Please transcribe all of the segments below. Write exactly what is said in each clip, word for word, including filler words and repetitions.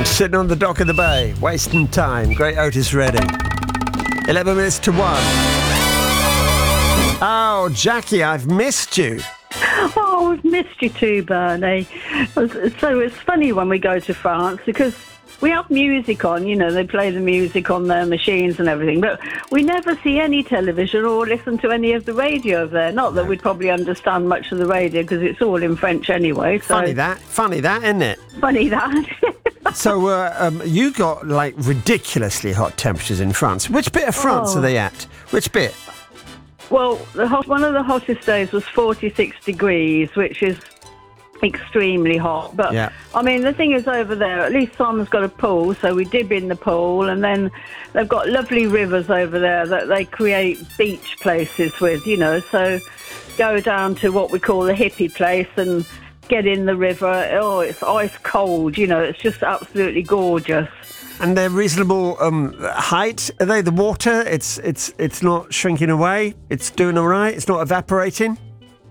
Sitting on the dock of the bay, wasting time. Great Otis Redding. Eleven minutes to one. Oh, Jackie, I've missed you. Oh, we've missed you too, Bernie. So it's funny when we go to France because we have music on, you know, they play the music on their machines and everything, but we never see any television or listen to any of the radio there. Not that we'd probably understand much of the radio because it's all in French anyway. So. Funny that, funny that, isn't it? Funny that. So uh, um, you got, like, ridiculously hot temperatures in France. Which bit of France oh. are they at? Which bit? Well, the hot, one of the hottest days was forty-six degrees, which is extremely hot. But, yeah. I mean, the thing is over there, at least Simon's got a pool, so we dip in the pool, and then they've got lovely rivers over there that they create beach places with, you know, so go down to what we call the hippie place and get in the river. Oh, it's ice cold, you know, it's just absolutely gorgeous. And they're reasonable um, height. Are they the water? It's it's it's not shrinking away. It's doing all right. It's not evaporating.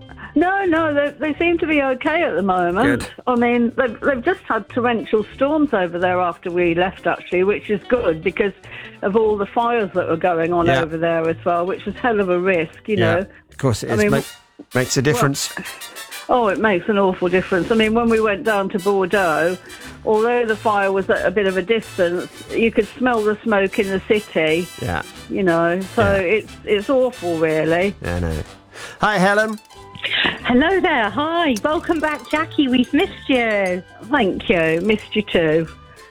No, no, they, they seem to be okay at the moment. Good. I mean, they've, they've just had torrential storms over there after we left, actually, which is good because of all the fires that were going on yeah. over there as well, which was hell of a risk, you yeah. know. Of course it is. I mean, Make, makes a difference. Well, oh, it makes an awful difference. I mean, when we went down to Bordeaux, although the fire was at a bit of a distance, you could smell the smoke in the city. Yeah. You know, so yeah. it's it's awful, really. Yeah, no. Hi, Helen. Hello there. Hi. Welcome back, Jackie. We've missed you. Thank you. Missed you too.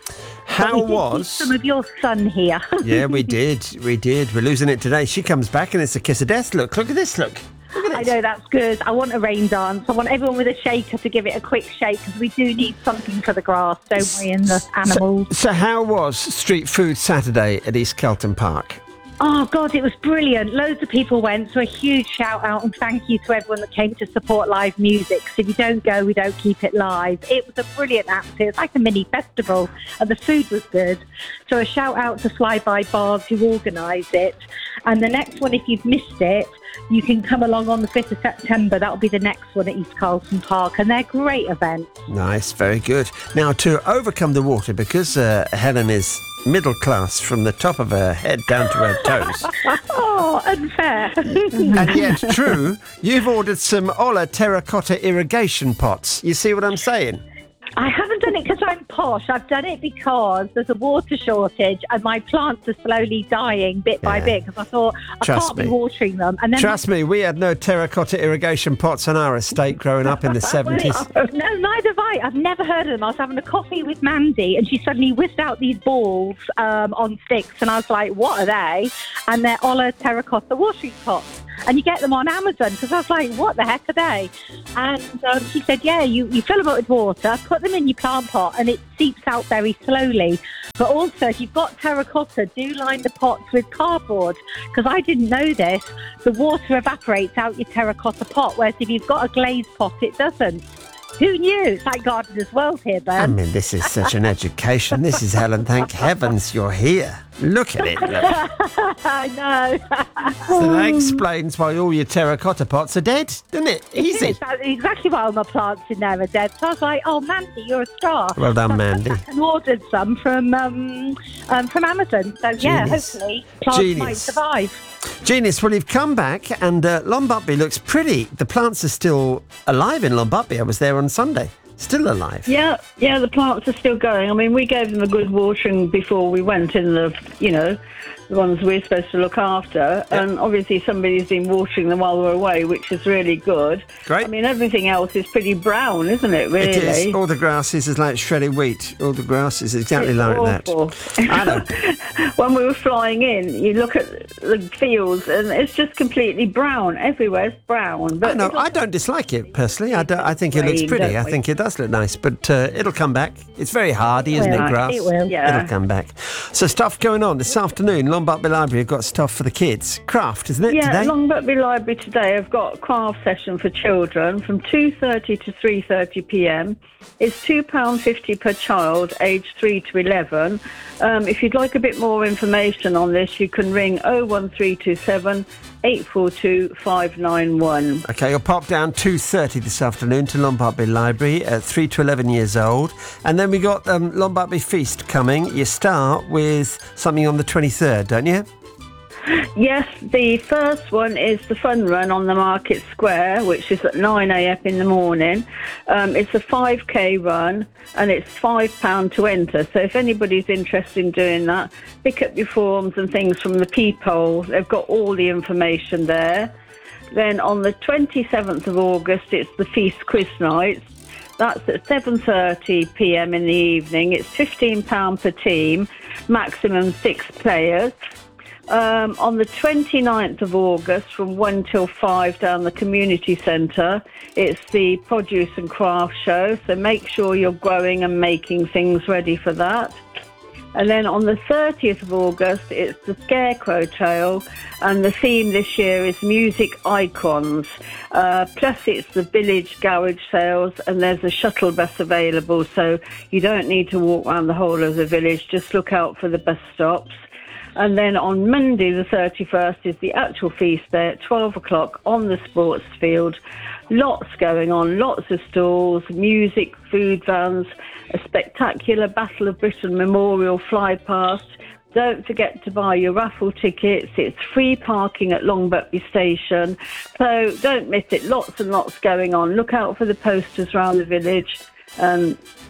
How we did was... see some of your son here. Yeah, we did. We did. We're losing it today. She comes back and it's a kiss of death. Look, look at this. Look. Look at I this. know, that's good. I want a rain dance. I want everyone with a shaker to give it a quick shake because we do need something for the grass, don't we, and the animals. So, so how was Street Food Saturday at East Kelton Park? Oh, God, it was brilliant. Loads of people went, so a huge shout out and thank you to everyone that came to support live music. So if you don't go, we don't keep it live. It was a brilliant atmosphere. It's like a mini festival, and the food was good. So a shout out to Flyby Bars who organised it. And the next one, if you've missed it, you can come along on the fifth of September. That'll be the next one at East Carlton Park, and they're great events. Nice, very good. Now, to overcome the water, because uh, Helen is middle class from the top of her head down to her toes. Oh, unfair. And yet true, you've ordered some Ola terracotta irrigation pots. You see what I'm saying? I haven't done it because I'm posh. I've done it because there's a water shortage and my plants are slowly dying bit by Yeah. bit because I thought I Trust can't me. be watering them. And then Trust me, we had no terracotta irrigation pots on our estate growing up in the seventies. No, neither have I. I've never heard of them. I was having a coffee with Mandy and she suddenly whisked out these balls um, on sticks and I was like, what are they? And they're Ola terracotta watering pots. And you get them on Amazon because I was like, what the heck are they? And um, she said, yeah, you, you fill them up with water, put them in your plant pot and it seeps out very slowly. But also, if you've got terracotta, do line the pots with cardboard because I didn't know this. The water evaporates out your terracotta pot, whereas if you've got a glazed pot, it doesn't. Who knew? It's like Gardener's World here, Ben. I mean, this is such an education. This is Helen. Thank heavens you're here. Look at it. Look. I know. So that explains why all your terracotta pots are dead, doesn't it? Easy. That's exactly why all my plants in there are dead. So I was like, oh, Mandy, you're a star. Well done, so Mandy. I ordered some from um, um, from Amazon. So, yeah, Genius. hopefully plants Genius. might survive. Genius, well, you've come back and uh, Lombutby looks pretty. The plants are still alive in Lombutby. I was there on Sunday. Still alive. Yeah, yeah, the plants are still going. I mean, we gave them a good watering before we went in the, you know, the ones we're supposed to look after. Yep. And obviously somebody's been watering them while we're away, which is really good. Great. I mean, everything else is pretty brown, isn't it, really? It is. All the grasses is like shredded wheat. All the grass is exactly It's like awful. that. I know. When we were flying in, you look at the fields and it's just completely brown. Everywhere's brown. But I know. it'll- I don't dislike it personally. I, don't, I think it looks Green, pretty. don't I we? think it does look nice, but uh, it'll come back. It's very hardy, isn't will. it, grass? It will. Yeah. It'll come back. So stuff going on this afternoon. Long Buckby Library have got stuff for the kids. Craft, isn't it, Yeah, today? Long Buckby Library today have got a craft session for children from two thirty to three thirty p m. It's two pounds fifty per child, aged three to eleven. Um, if you'd like a bit more information on this, you can ring oh one three two seven, eight four two, five nine one. OK, you'll pop down two thirty this afternoon to Long Buckby Library at three to eleven years old. And then we got um, Long Buckby Feast coming. You start with something on the twenty-third, don't you? Yes, the first one is the fun run on the Market Square, which is at nine a m in the morning. Um, it's a five k run and it's five pounds to enter. So if anybody's interested in doing that, pick up your forms and things from the Peephole. They've got all the information there. Then on the twenty-seventh of August, it's the Feast Quiz Nights. That's at seven thirty p m in the evening. It's fifteen pounds per team, maximum six players. Um, on the twenty-ninth of August, from one till five down the community centre, it's the Produce and Craft Show, so make sure you're growing and making things ready for that. And then on the thirtieth of August, it's the Scarecrow Trail, and the theme this year is music icons. Uh, plus, it's the village garage sales, and there's a shuttle bus available, so you don't need to walk around the whole of the village. Just look out for the bus stops. And then on Monday the thirty-first is the actual feast there at twelve o'clock on the sports field. Lots going on, lots of stalls, music, food vans, a spectacular Battle of Britain memorial fly past. Don't forget to buy your raffle tickets. It's free parking at Long Buckby Station. So don't miss it. Lots and lots going on. Look out for the posters around the village. Um,